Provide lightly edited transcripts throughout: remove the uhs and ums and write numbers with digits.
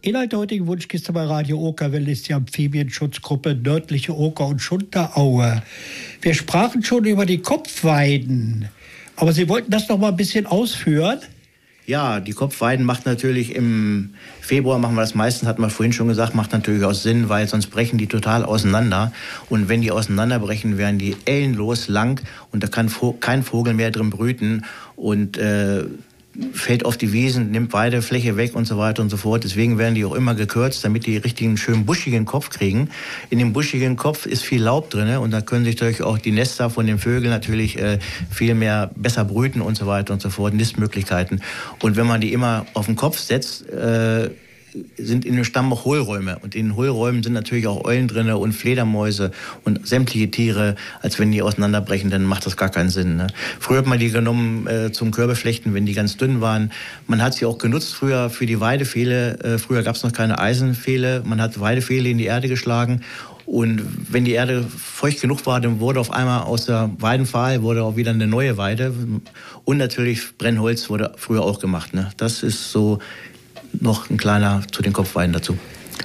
Inhalt der heutigen Wunschkiste bei Radio Okerwelle ist die Amphibienschutzgruppe Nördliche Oker- und Schunterraue. Wir sprachen schon über die Kopfweiden, aber Sie wollten das noch mal ein bisschen ausführen? Ja, die Kopfweiden macht natürlich im Februar, machen wir das meistens, hat man vorhin schon gesagt, macht natürlich auch Sinn, weil sonst brechen die total auseinander. Und wenn die auseinanderbrechen, werden die ellenlos lang und da kann kein Vogel mehr drin brüten und fällt auf die Wiesen, nimmt Weidefläche weg und so weiter und so fort. Deswegen werden die auch immer gekürzt, damit die richtigen, schönen buschigen Kopf kriegen. In dem buschigen Kopf ist viel Laub drin und da können sich natürlich auch die Nester von den Vögeln natürlich viel mehr besser brüten und so weiter und so fort, Nistmöglichkeiten. Und wenn man die immer auf den Kopf setzt, sind in dem Stamm auch Hohlräume. Und in den Hohlräumen sind natürlich auch Eulen drin und Fledermäuse und sämtliche Tiere. Als wenn die auseinanderbrechen, dann macht das gar keinen Sinn. Ne? Früher hat man die genommen zum Körbeflechten, wenn die ganz dünn waren. Man hat sie auch genutzt früher für die Weidepfähle. Früher gab es noch keine Eisenpfähle. Man hat Weidepfähle in die Erde geschlagen. Und wenn die Erde feucht genug war, dann wurde auf einmal aus der Weidenpfahl wurde auch wieder eine neue Weide. Und natürlich Brennholz wurde früher auch gemacht. Ne? Das ist so noch ein kleiner zu den Kopfweiden dazu.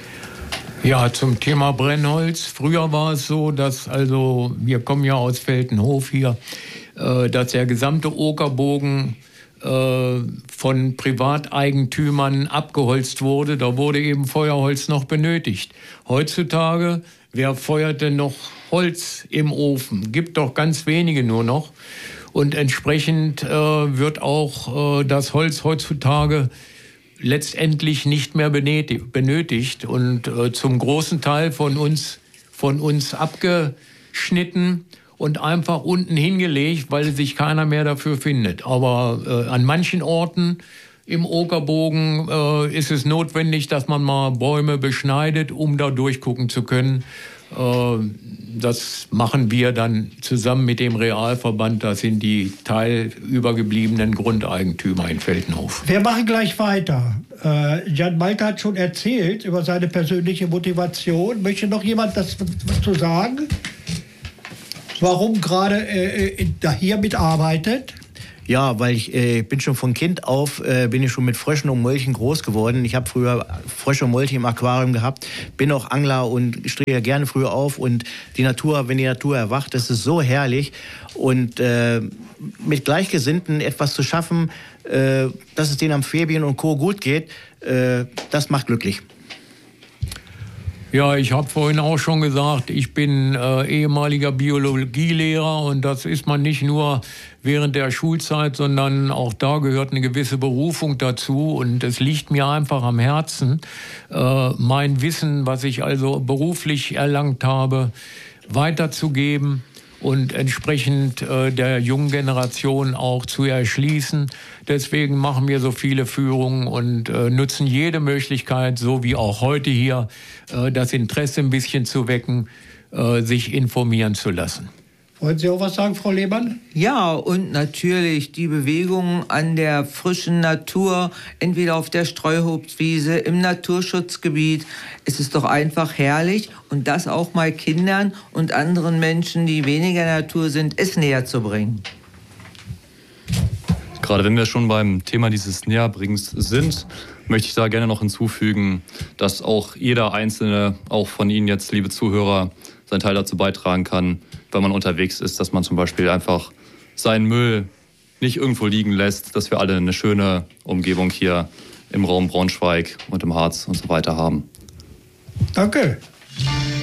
Ja, zum Thema Brennholz. Früher war es so, dass, also wir kommen ja aus Veltenhof hier, dass der gesamte Okerbogen von Privateigentümern abgeholzt wurde. Da wurde eben Feuerholz noch benötigt. Heutzutage, wer feuert denn noch Holz im Ofen? Gibt doch ganz wenige nur noch. Und entsprechend wird auch das Holz heutzutage letztendlich nicht mehr benötigt und zum großen Teil von uns abgeschnitten und einfach unten hingelegt, weil sich keiner mehr dafür findet. Aber an manchen Orten im Okerbogen ist es notwendig, dass man mal Bäume beschneidet, um da durchgucken zu können. Das machen wir dann zusammen mit dem Realverband. Das sind die teilübergebliebenen Grundeigentümer in Veltenhof. Wir machen gleich weiter. Jan Malte hat schon erzählt über seine persönliche Motivation. Möchte noch jemand was zu sagen? Warum gerade hier mitarbeitet? Ja, weil ich bin schon von Kind auf, bin ich schon mit Fröschen und Molchen groß geworden. Ich habe früher Frösche und Molche im Aquarium gehabt, bin auch Angler und stehe gerne früher auf. Und die Natur, wenn die Natur erwacht, das ist so herrlich. Und mit Gleichgesinnten etwas zu schaffen, dass es den Amphibien und Co. gut geht, das macht glücklich. Ja, ich habe vorhin auch schon gesagt, ich bin ehemaliger Biologielehrer und das ist man nicht nur während der Schulzeit, sondern auch da gehört eine gewisse Berufung dazu und es liegt mir einfach am Herzen, mein Wissen, was ich also beruflich erlangt habe, weiterzugeben und entsprechend der jungen Generation auch zu erschließen. Deswegen machen wir so viele Führungen und nutzen jede Möglichkeit, so wie auch heute hier, das Interesse ein bisschen zu wecken, sich informieren zu lassen. Wollen Sie auch was sagen, Frau Lehmann? Ja, und natürlich die Bewegung an der frischen Natur, entweder auf der Streuobstwiese, im Naturschutzgebiet. Es ist doch einfach herrlich und das auch mal Kindern und anderen Menschen, die weniger Natur sind, es näher zu bringen. Gerade wenn wir schon beim Thema dieses Näherbringens sind, möchte ich da gerne noch hinzufügen, dass auch jeder Einzelne, auch von Ihnen jetzt, liebe Zuhörer, seinen Teil dazu beitragen kann, wenn man unterwegs ist, dass man zum Beispiel einfach seinen Müll nicht irgendwo liegen lässt, dass wir alle eine schöne Umgebung hier im Raum Braunschweig und im Harz und so weiter haben. Danke.